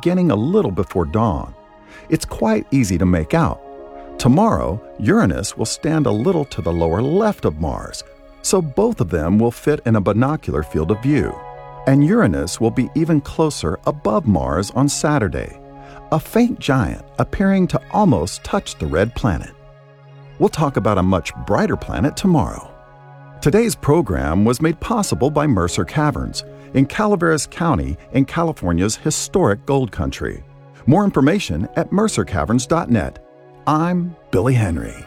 beginning a little before dawn. It's quite easy to make out. Tomorrow, Uranus will stand a little to the lower left of Mars, so both of them will fit in a binocular field of view. And Uranus will be even closer above Mars on Saturday, a faint giant appearing to almost touch the red planet. We'll talk about a much brighter planet tomorrow. Today's program was made possible by Mercer Caverns in Calaveras County in California's historic gold country. More information at mercercaverns.net. I'm Billy Henry.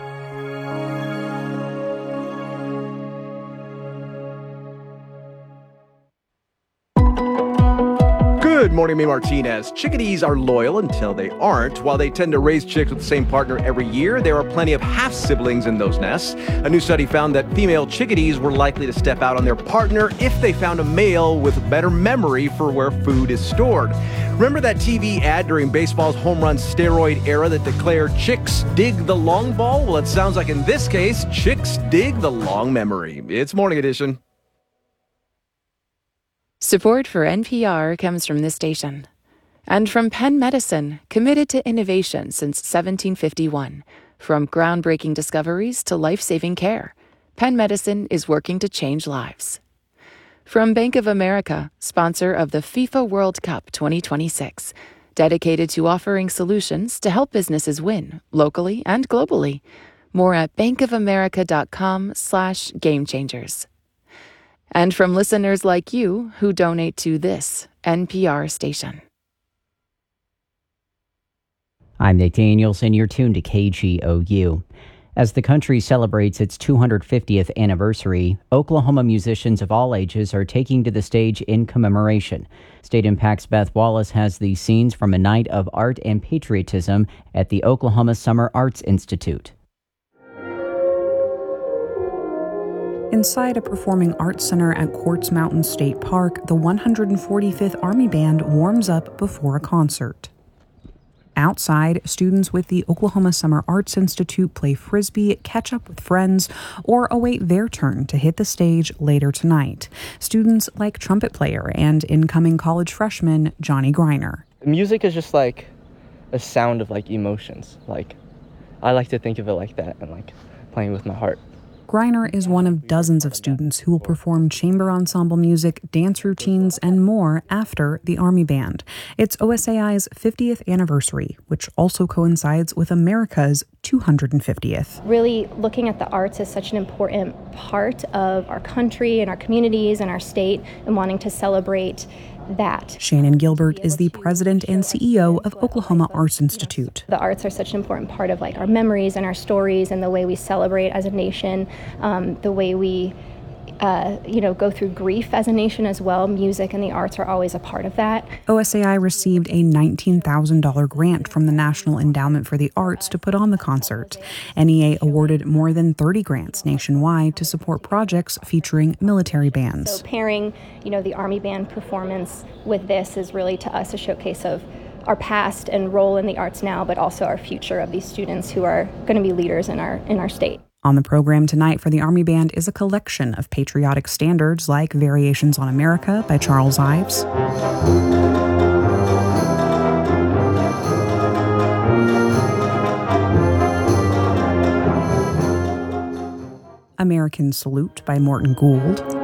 Good morning, me Martinez. Chickadees are loyal until they aren't. While they tend to raise chicks with the same partner every year, there are plenty of half-siblings in those nests. A new study found that female chickadees were likely to step out on their partner if they found a male with better memory for where food is stored. Remember that TV ad during baseball's home run steroid era that declared chicks dig the long ball? Well, it sounds like in this case, chicks dig the long memory. It's Morning Edition. Support for NPR comes from this station and from Penn Medicine, committed to innovation since 1751. From groundbreaking discoveries to life-saving care, Penn Medicine is working to change lives. From Bank of America, sponsor of the FIFA World Cup 2026, dedicated to offering solutions to help businesses win locally and globally. More at bankofamerica.com/gamechangers. And from listeners like you who donate to this NPR station. I'm Nick Daniels, and you're tuned to KGOU. As the country celebrates its 250th anniversary, Oklahoma musicians of all ages are taking to the stage in commemoration. State Impact's Beth Wallace has the scenes from a night of art and patriotism at the Oklahoma Summer Arts Institute. Inside a performing arts center at Quartz Mountain State Park, the 145th Army Band warms up before a concert. Outside, students with the Oklahoma Summer Arts Institute play frisbee, catch up with friends, or await their turn to hit the stage later tonight. Students like trumpet player and incoming college freshman Johnny Greiner. Music is just like a sound of like emotions. Like, I like to think of it like that and like playing with my heart. Greiner is one of dozens of students who will perform chamber ensemble music, dance routines, and more after the Army Band. It's OSAI's 50th anniversary, which also coincides with America's 250th. Really looking at the arts as such an important part of our country and our communities and our state, and wanting to celebrate that. Shannon Gilbert is the president and CEO of Oklahoma Arts Institute. The arts are such an important part of like our memories and our stories and the way we celebrate as a nation, the way we go through grief as a nation as well. Music and the arts are always a part of that. OSAI received a $19,000 grant from the National Endowment for the Arts to put on the concert. NEA awarded more than 30 grants nationwide to support projects featuring military bands. So pairing, the Army Band performance with this is really to us a showcase of our past and role in the arts now, but also our future of these students who are going to be leaders in our state. On the program tonight for the Army Band is a collection of patriotic standards like Variations on America by Charles Ives, American Salute by Morton Gould,